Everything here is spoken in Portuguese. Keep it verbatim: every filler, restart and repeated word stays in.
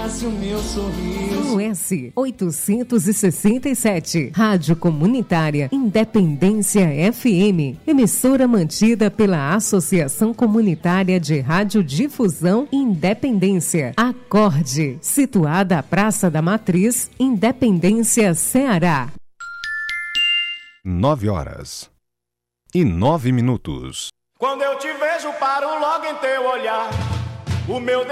nasce o meu sorriso. U S oitocentos e sessenta e sete, Rádio Comunitária Independência F M, emissora mantida pela Associação Comunitária de Radiodifusão Independência, Acorde, situada à Praça da Matriz, Independência, Ceará. Nove horas e nove minutos. Quando eu te vejo, paro logo em teu olhar. O meu